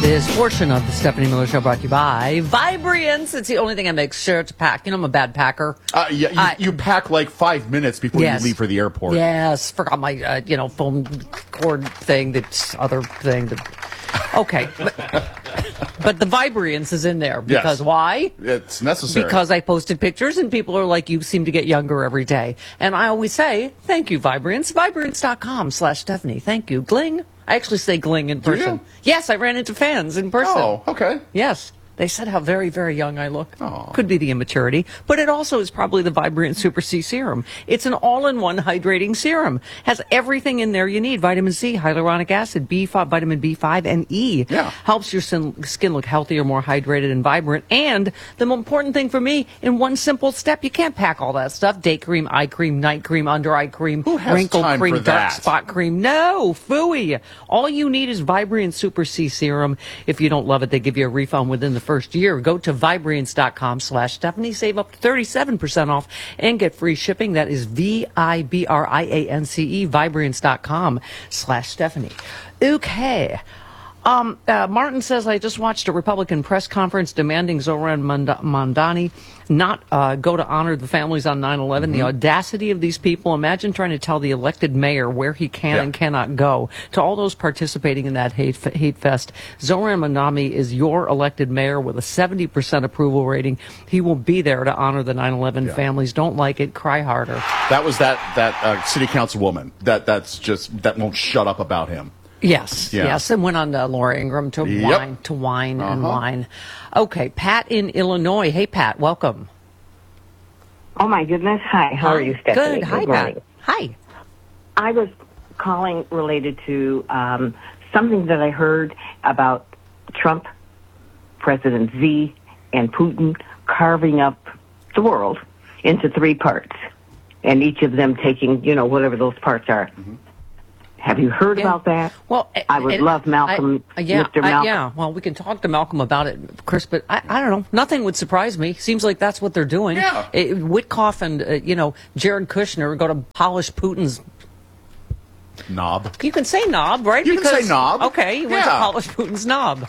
This portion of the Stephanie Miller Show brought to you by Vibriance. It's the only thing I make sure to pack. You know, I'm a bad packer. You pack like 5 minutes before you leave for the airport. Yes, forgot my, phone cord thing, that other thing. Okay. But the Vibriance is in there. Because why? It's necessary. Because I posted pictures and people are like, you seem to get younger every day. And I always say, thank you, Vibriance. Vibriance.com/Stephanie. Thank you. Gling. I actually say gling in person. Do you? Yes, I ran into fans in person. Oh, okay. Yes. They said how very, very young I look. Oh. Could be the immaturity. But it also is probably the Vibrant Super C Serum. It's an all-in-one hydrating serum. Has everything in there you need. Vitamin C, hyaluronic acid, B5, vitamin B5, and E. Yeah. Helps your skin look healthier, more hydrated, and vibrant. And the more important thing for me, in one simple step, you can't pack all that stuff. Day cream, eye cream, night cream, under eye cream, Who has wrinkle time cream, for dark that? spot cream. No, phooey. All you need is Vibrant Super C Serum. If you don't love it, they give you a refund within the first year. Go to Vibriance.com/Stephanie. Save up to 37% off and get free shipping. That is Vibriance, Vibriance.com/Stephanie. Okay. Martin says, I just watched a Republican press conference demanding Zoran Mondani not go to honor the families on 9/11. The audacity of these people. Imagine trying to tell the elected mayor where he can and cannot go. To all those participating in that hate fest, Zoran Mondani is your elected mayor with a 70% approval rating. He will be there to honor the 9/11 families. Don't like it, cry harder. That was that city councilwoman that won't shut up about him. Yes, and went on to Laura Ingraham to whine and whine. Okay, Pat in Illinois. Hey, Pat, welcome. Oh, my goodness. Hi, how are you, Stephanie? Good. Hi, morning. Pat. Hi. I was calling related to something that I heard about Trump, President Xi, and Putin carving up the world into 3 parts, and each of them taking, whatever those parts are. Mm-hmm. Have you heard about that? Well, I would love Malcolm, Mr. Malcolm. Well, we can talk to Malcolm about it, Chris, but I don't know. Nothing would surprise me. Seems like that's what they're doing. Yeah. Witkoff and, Jared Kushner go to polish Putin's knob. You can say knob, right? You can say knob. Okay, you went to polish Putin's knob.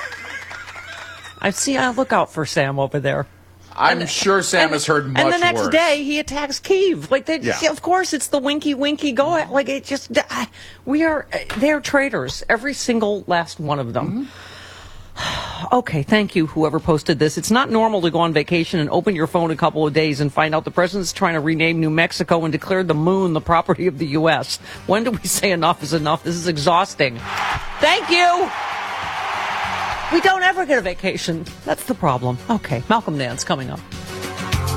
I look out for Sam over there. I'm sure Sam has heard much worse. And the next day, he attacks Kyiv. Of course, it's the winky go. They're traitors. Every single last one of them. Mm-hmm. Okay, thank you, whoever posted this. It's not normal to go on vacation and open your phone a couple of days and find out the president's trying to rename New Mexico and declare the moon the property of the U.S. When do we say enough is enough? This is exhausting. Thank you. We don't ever get a vacation. That's the problem. Okay, Malcolm Nance coming up.